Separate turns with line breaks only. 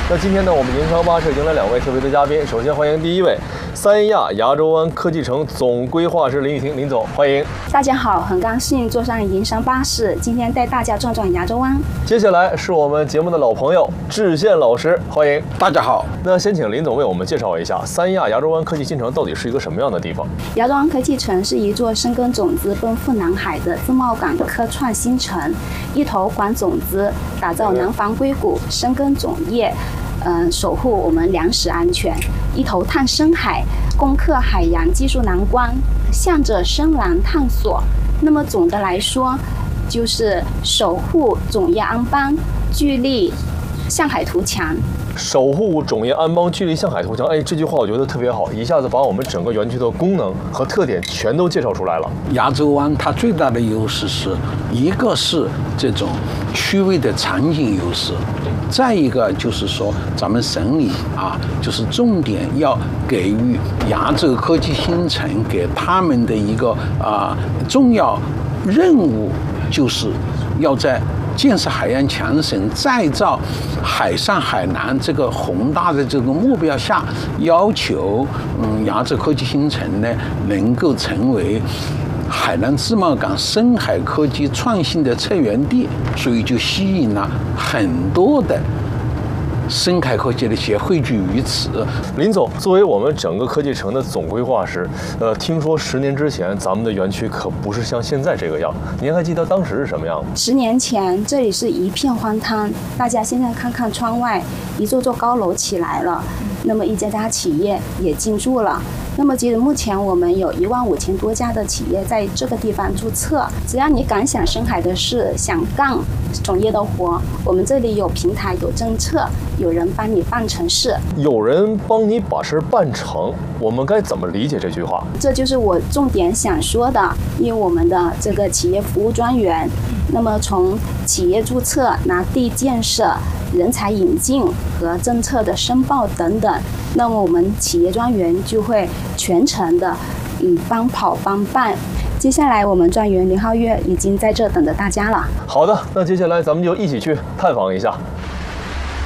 那今天呢，我们银川巴士迎来2位特别的嘉宾。首先欢迎第一位，三亚亚洲湾科技城总规划师林雨婷林总，欢迎。
大家好，很高兴坐上银山巴士，今天带大家转转亚洲湾。
接下来是我们节目的老朋友智宪老师，欢迎。
大家好。
那先请林总为我们介绍一下三亚亚洲湾科技新城到底是一个什么样的地方？
亚洲湾科技城是一座深耕种子、奔赴南海的自贸港科创新城，一头管种子，打造南方硅谷，深耕种业。守护我们粮食安全，一头探深海，攻克海洋技术难关，向着深蓝探索。那么总的来说，就是守护种业安邦，聚力向海图强。
守护种业安邦，聚力向海图强。哎，这句话我觉得特别好，一下子把我们整个园区的功能和特点全都介绍出来了。
亚洲湾它最大的优势是一个是这种区位的场景优势，再一个就是说咱们省里就是重点要给予亚洲科技新城给他们的一个重要任务，就是要在建设海洋强省、再造海上海南这个宏大的这个目标下，要求亚洲科技新城呢能够成为海南自贸港深海科技创新的策源地，所以就吸引了很多的深海科技的企业汇聚于此。
林总，作为我们整个科技城的总规划师，听说10年之前咱们的园区可不是像现在这个样，您还记得当时是什么样吗
？10年前这里是一片荒滩，大家现在看看窗外，一座座高楼起来了，那么一家家企业也进驻了。那么截止目前，我们有15000多家的企业在这个地方注册。只要你敢想深海的事，想干种业的活，我们这里有平台、有政策，有人帮你办成事。
有人帮你把事办成，我们该怎么理解这句话？
这就是我重点想说的，因为我们的这个企业服务专员，那么从企业注册、拿地建设、人才引进和政策的申报等等，那么我们企业专员就会全程的帮跑帮办。接下来我们专员林浩月已经在这等着大家了。
好的，那接下来咱们就一起去探访一下。